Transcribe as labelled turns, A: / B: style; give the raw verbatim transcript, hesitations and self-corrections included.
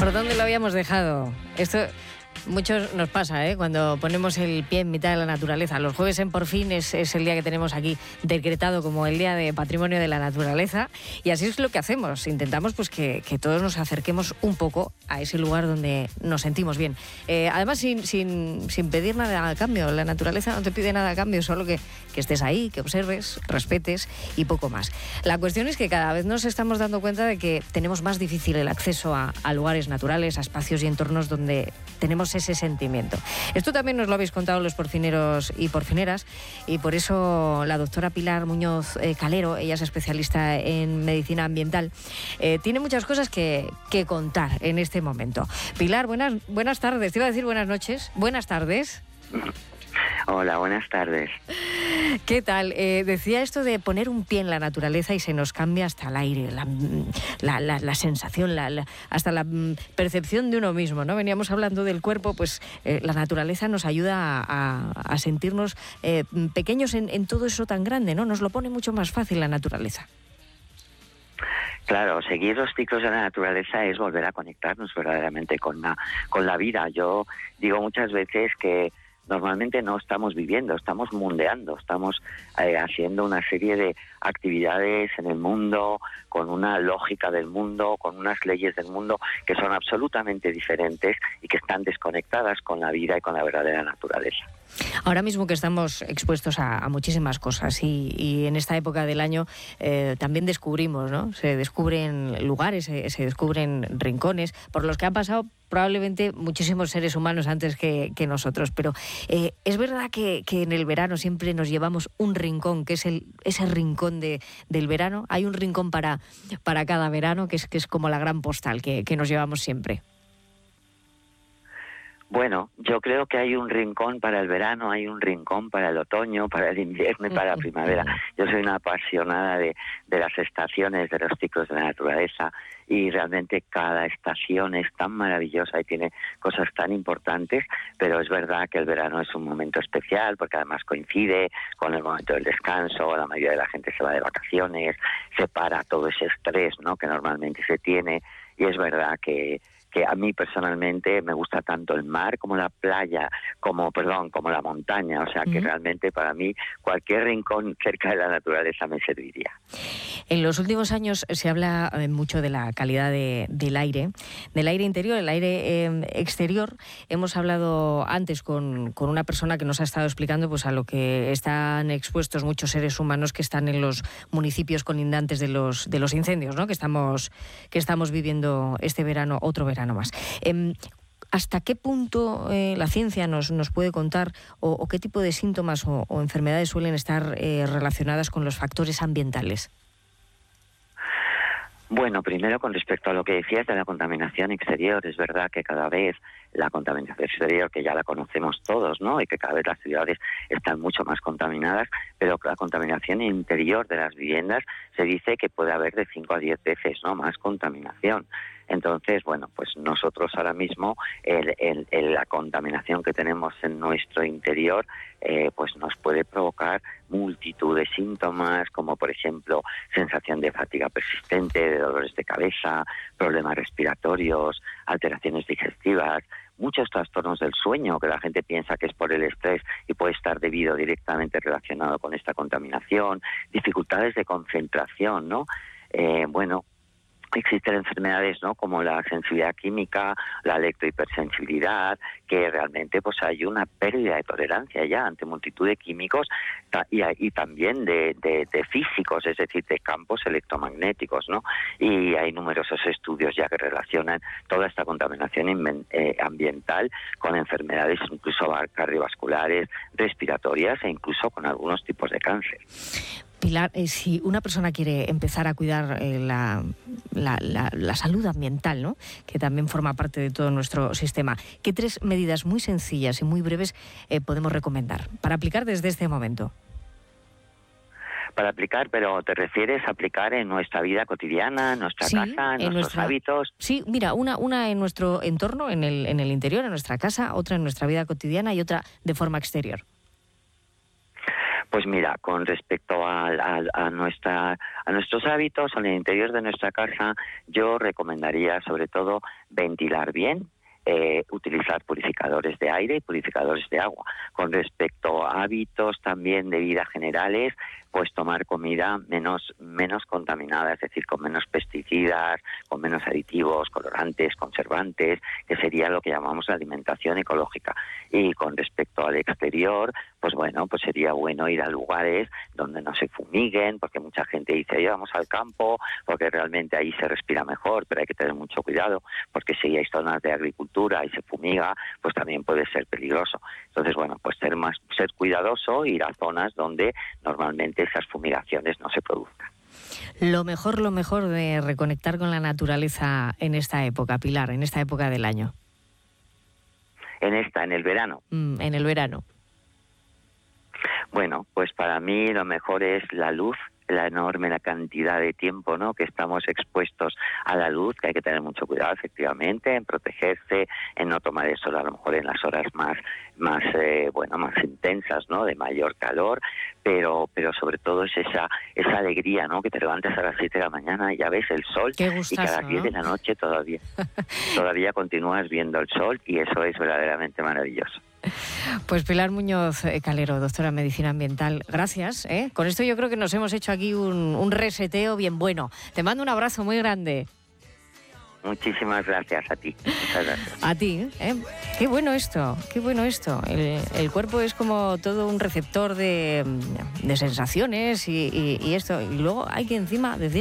A: ¿Por dónde lo habíamos dejado? Esto muchos nos pasa, ¿eh? Cuando ponemos el pie en mitad de la naturaleza. Los jueves en Por Fin es, es el día que tenemos aquí decretado como el Día de Patrimonio de la Naturaleza, y así es lo que hacemos. Intentamos pues que, que todos nos acerquemos un poco a ese lugar donde nos sentimos bien. Eh, además, sin, sin, sin pedir nada a cambio. La naturaleza no te pide nada a cambio, solo que, que estés ahí, que observes, respetes y poco más. La cuestión es que cada vez nos estamos dando cuenta de que tenemos más difícil el acceso a, a lugares naturales, a espacios y entornos donde tenemos ese sentimiento. Esto también nos lo habéis contado los porfineros y porfineras, y por eso la doctora Pilar Muñoz eh, Calero, ella es especialista en medicina ambiental, eh, tiene muchas cosas que, que contar en este momento. Pilar, buenas, buenas tardes. Te iba a decir buenas noches. Buenas tardes.
B: Hola, buenas tardes.
A: ¿Qué tal? Eh, decía esto de poner un pie en la naturaleza y se nos cambia hasta el aire, la, la, la, la sensación, la, la, hasta la percepción de uno mismo, ¿no? Veníamos hablando del cuerpo, pues eh, la naturaleza nos ayuda a, a, a sentirnos eh, pequeños en, en todo eso tan grande, ¿no? Nos lo pone mucho más fácil la naturaleza.
B: Claro, seguir los ciclos de la naturaleza es volver a conectarnos verdaderamente con la, con la vida. Yo digo muchas veces que normalmente no estamos viviendo, estamos mundeando, estamos eh, haciendo una serie de actividades en el mundo, con una lógica del mundo, con unas leyes del mundo que son absolutamente diferentes y que están desconectadas con la vida y con la verdadera naturaleza.
A: Ahora mismo que estamos expuestos a, a muchísimas cosas y, y en esta época del año eh, también descubrimos, ¿no? Se descubren lugares, se, se descubren rincones por los que han pasado probablemente muchísimos seres humanos antes que, que nosotros, pero eh, es verdad que, que en el verano siempre nos llevamos un rincón, que es el, ese rincón de, del verano. Hay un rincón para, para cada verano, que es, que es como la gran postal que, que nos llevamos siempre.
B: Bueno, yo creo que hay un rincón para el verano, hay un rincón para el otoño, para el invierno y para la primavera. Yo soy una apasionada de, de las estaciones, de los ciclos de la naturaleza, y realmente cada estación es tan maravillosa y tiene cosas tan importantes, pero es verdad que el verano es un momento especial porque además coincide con el momento del descanso, la mayoría de la gente se va de vacaciones, se para todo ese estrés, ¿no?, que normalmente se tiene, y es verdad que que a mí personalmente me gusta tanto el mar como la playa, como, perdón, como la montaña, o sea que uh-huh. realmente para mí cualquier rincón cerca de la naturaleza me serviría.
A: En los últimos años se habla mucho de la calidad de, del aire, del aire interior, el aire eh, exterior. Hemos hablado antes con, con una persona que nos ha estado explicando pues a lo que están expuestos muchos seres humanos que están en los municipios colindantes de los, de los incendios, ¿no?, que estamos, que estamos viviendo este verano, otro verano más. Eh, ¿Hasta qué punto eh, la ciencia nos, nos puede contar o, o qué tipo de síntomas o, o enfermedades suelen estar eh, relacionadas con los factores ambientales?
B: Bueno, primero con respecto a lo que decías de la contaminación exterior, es verdad que cada vez la contaminación exterior, que ya la conocemos todos, ¿no?, y que cada vez las ciudades están mucho más contaminadas, pero la contaminación interior de las viviendas se dice que puede haber de cinco a diez veces, ¿no?, más contaminación. Entonces, bueno, pues nosotros ahora mismo el, el, el, la contaminación que tenemos en nuestro interior eh, pues nos puede provocar multitud de síntomas, como por ejemplo sensación de fatiga persistente, de dolores de cabeza, problemas respiratorios, alteraciones digestivas, muchos trastornos del sueño, que la gente piensa que es por el estrés y puede estar debido directamente relacionado con esta contaminación, dificultades de concentración, ¿no? Eh, bueno, existen enfermedades, ¿no?, como la sensibilidad química, la electrohipersensibilidad, que realmente pues hay una pérdida de tolerancia ya ante multitud de químicos y, y también de, de, de físicos, es decir, de campos electromagnéticos, ¿no? Y hay numerosos estudios ya que relacionan toda esta contaminación eh, ambiental con enfermedades incluso cardiovasculares, respiratorias e incluso con algunos tipos de cáncer.
A: Pilar, eh, si una persona quiere empezar a cuidar eh, la, la, la, la salud ambiental, ¿no?, que también forma parte de todo nuestro sistema, ¿qué tres medidas muy sencillas y muy breves eh, podemos recomendar para aplicar desde este momento?
B: Para aplicar, pero ¿te refieres a aplicar en nuestra vida cotidiana, en nuestra
A: sí,
B: casa, en, en nuestros
A: nuestra...
B: hábitos?
A: Sí, mira, una, una en nuestro entorno, en el, en el interior, en nuestra casa, otra en nuestra vida cotidiana y otra de forma exterior.
B: Pues mira, con respecto a, a, a, nuestra, a nuestros hábitos, en el interior de nuestra casa, yo recomendaría sobre todo ventilar bien, eh, utilizar purificadores de aire y purificadores de agua. Con respecto a hábitos también de vida generales, pues tomar comida menos menos contaminada, es decir, con menos pesticidas, con menos aditivos, colorantes, conservantes, que sería lo que llamamos la alimentación ecológica. Y con respecto al exterior, pues bueno, pues sería bueno ir a lugares donde no se fumiguen, porque mucha gente dice, oye, vamos al campo, porque realmente ahí se respira mejor, pero hay que tener mucho cuidado, porque si hay zonas de agricultura y se fumiga, pues también puede ser peligroso. Entonces, bueno, pues ser más ser cuidadoso, ir a zonas donde normalmente esas fumigaciones no se produzcan.
A: Lo mejor, lo mejor de reconectar con la naturaleza en esta época, Pilar, en esta época del año.
B: En esta, en el verano.
A: Mm, en el verano.
B: Bueno, pues para mí lo mejor es la luz, la enorme la cantidad de tiempo, ¿no?, que estamos expuestos a la luz, que hay que tener mucho cuidado, efectivamente, en protegerse, en no tomar el sol a lo mejor en las horas más más eh, bueno más intensas, ¿no?, de mayor calor, pero pero sobre todo es esa esa alegría, ¿no?, que te levantas a las siete de la mañana y ya ves el sol.
A: Qué gustazo,
B: y que a las diez, ¿no?, de la noche todavía todavía continúas viendo el sol, y eso es verdaderamente maravilloso.
A: Pues Pilar Muñoz Calero, doctora en Medicina Ambiental, gracias. ¿eh? Con esto yo creo que nos hemos hecho aquí un, un reseteo bien bueno. Te mando un abrazo muy grande.
B: Muchísimas gracias a ti. Muchas gracias.
A: A ti. ¿eh? Qué bueno esto, qué bueno esto. El, el cuerpo es como todo un receptor de, de sensaciones y, y, y esto. Y luego hay que encima decir